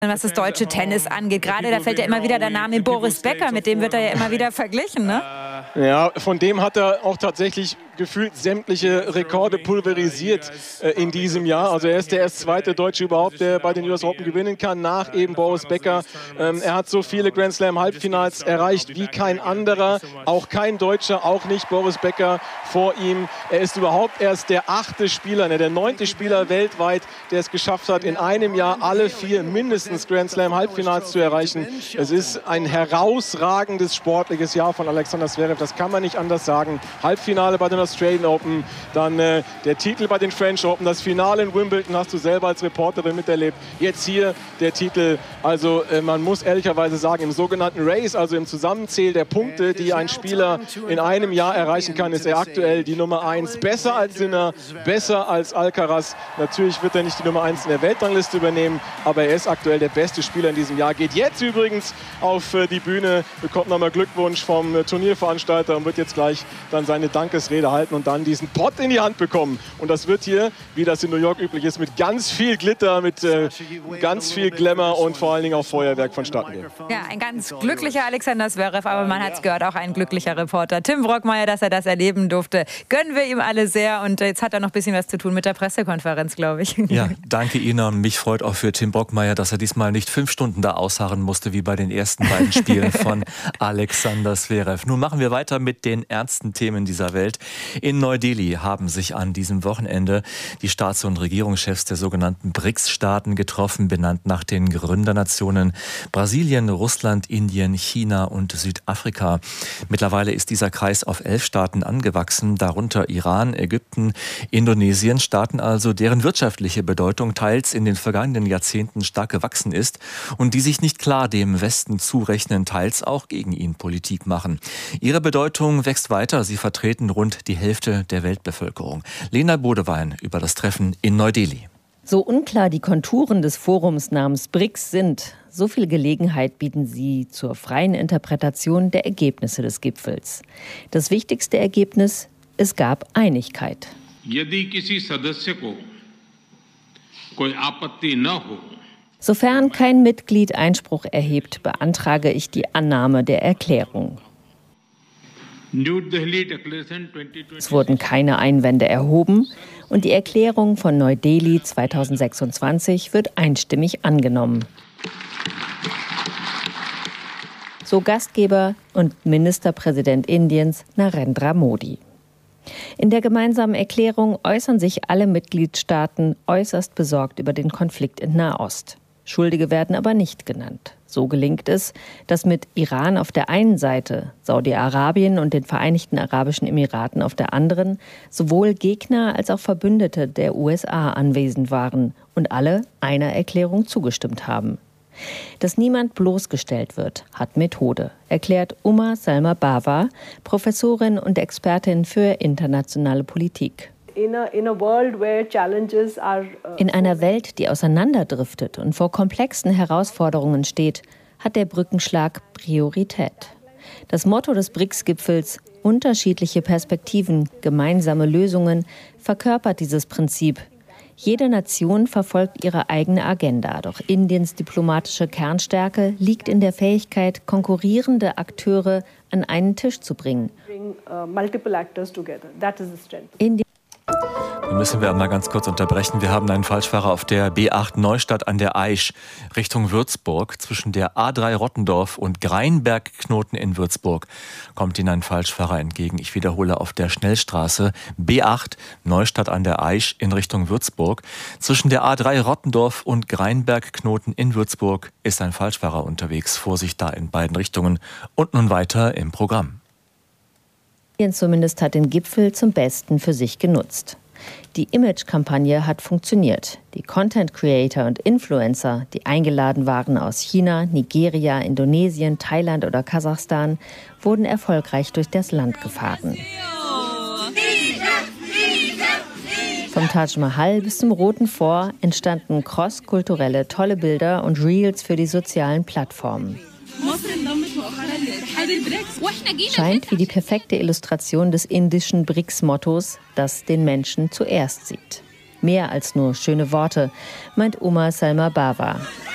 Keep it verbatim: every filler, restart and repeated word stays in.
was das deutsche Tennis angeht. Gerade da fällt ja immer wieder der Name Boris Becker, mit dem wird er ja immer wieder verglichen, ne? Ja, von dem hat er auch tatsächlich gefühlt sämtliche Rekorde pulverisiert äh, in diesem Jahr. Also er ist der erst zweite Deutsche überhaupt, der bei den U S Open gewinnen kann, nach eben Boris Becker. Ähm, er hat so viele Grand Slam Halbfinals erreicht wie kein anderer, auch kein Deutscher, auch nicht Boris Becker vor ihm. Er ist überhaupt erst der achte Spieler, ne, der neunte Spieler weltweit, der es geschafft hat, in einem Jahr alle vier mindestens Grand Slam Halbfinals zu erreichen. Es ist ein herausragendes sportliches Jahr von Alexander Zverev, das kann man nicht anders sagen. Halbfinale bei den Australian Open, dann äh, der Titel bei den French Open, das Finale in Wimbledon hast du selber als Reporterin miterlebt. Jetzt hier der Titel. Also äh, man muss ehrlicherweise sagen, im sogenannten Race, also im Zusammenzähl der Punkte, die ein Spieler in einem Jahr erreichen kann, ist er aktuell die Nummer eins. Besser als Sinner, besser als Alcaraz. Natürlich wird er nicht die Nummer eins in der Weltrangliste übernehmen, aber er ist aktuell der beste Spieler in diesem Jahr. Geht jetzt übrigens auf äh, die Bühne, bekommt nochmal Glückwunsch vom äh, Turnierveranstalter und wird jetzt gleich dann seine Dankesrede halten und dann diesen Pott in die Hand bekommen. Und das wird hier, wie das in New York üblich ist, mit ganz viel Glitter, mit äh, ganz viel Glamour und vor allen Dingen auch Feuerwerk vonstatten gehen. Ja, ein ganz glücklicher Alexander Zverev, aber man hat es gehört, auch ein glücklicher Reporter. Tim Brockmeier, dass er das erleben durfte, gönnen wir ihm alle sehr. Und jetzt hat er noch ein bisschen was zu tun mit der Pressekonferenz, glaube ich. Ja, danke Ihnen. Mich freut auch für Tim Brockmeier, dass er diesmal nicht fünf Stunden da ausharren musste, wie bei den ersten beiden Spielen von Alexander Zverev. Nun machen wir weiter mit den ernsten Themen dieser Welt. In Neu-Delhi haben sich an diesem Wochenende die Staats- und Regierungschefs der sogenannten BRICS-Staaten getroffen, benannt nach den Gründernationen Brasilien, Russland, Indien, China und Südafrika. Mittlerweile ist dieser Kreis auf elf Staaten angewachsen, darunter Iran, Ägypten, Indonesien, Staaten also, deren wirtschaftliche Bedeutung teils in den vergangenen Jahrzehnten stark gewachsen ist und die sich nicht klar dem Westen zurechnen, teils auch gegen ihn Politik machen. Ihre Bedeutung wächst weiter. Sie vertreten rund die Hälfte der Weltbevölkerung. Lena Bodewein über das Treffen in Neu-Delhi. So unklar die Konturen des Forums namens BRICS sind, so viel Gelegenheit bieten sie zur freien Interpretation der Ergebnisse des Gipfels. Das wichtigste Ergebnis: es gab Einigkeit. Sofern kein Mitglied Einspruch erhebt, beantrage ich die Annahme der Erklärung. Es wurden keine Einwände erhoben und die Erklärung von Neu-Delhi zweitausendsechsundzwanzig wird einstimmig angenommen. So Gastgeber und Ministerpräsident Indiens Narendra Modi. In der gemeinsamen Erklärung äußern sich alle Mitgliedstaaten äußerst besorgt über den Konflikt in Nahost. Schuldige werden aber nicht genannt. So gelingt es, dass mit Iran auf der einen Seite, Saudi-Arabien und den Vereinigten Arabischen Emiraten auf der anderen sowohl Gegner als auch Verbündete der U S A anwesend waren und alle einer Erklärung zugestimmt haben. Dass niemand bloßgestellt wird, hat Methode, erklärt Uma Salma Bawa, Professorin und Expertin für internationale Politik. In einer Welt, die auseinanderdriftet und vor komplexen Herausforderungen steht, hat der Brückenschlag Priorität. Das Motto des BRICS-Gipfels, unterschiedliche Perspektiven, gemeinsame Lösungen, verkörpert dieses Prinzip. Jede Nation verfolgt ihre eigene Agenda, doch Indiens diplomatische Kernstärke liegt in der Fähigkeit, konkurrierende Akteure an einen Tisch zu bringen. Indien Da müssen wir mal ganz kurz unterbrechen. Wir haben einen Falschfahrer auf der B acht Neustadt an der Aisch Richtung Würzburg. Zwischen der A drei Rottendorf und Greinberg-Knoten in Würzburg kommt Ihnen ein Falschfahrer entgegen. Ich wiederhole, auf der Schnellstraße B acht Neustadt an der Aisch in Richtung Würzburg. Zwischen der A drei Rottendorf und Greinberg-Knoten in Würzburg ist ein Falschfahrer unterwegs. Vorsicht da in beiden Richtungen. Und nun weiter im Programm. Indien zumindest hat den Gipfel zum Besten für sich genutzt. Die Image-Kampagne hat funktioniert. Die Content-Creator und Influencer, die eingeladen waren aus China, Nigeria, Indonesien, Thailand oder Kasachstan, wurden erfolgreich durch das Land gefahren. Vom Taj Mahal bis zum Roten Fort entstanden cross-kulturelle tolle Bilder und Reels für die sozialen Plattformen. Scheint wie die perfekte Illustration des indischen BRICS-Mottos, das den Menschen zuerst sieht. Mehr als nur schöne Worte, meint Uma Salma Bawa.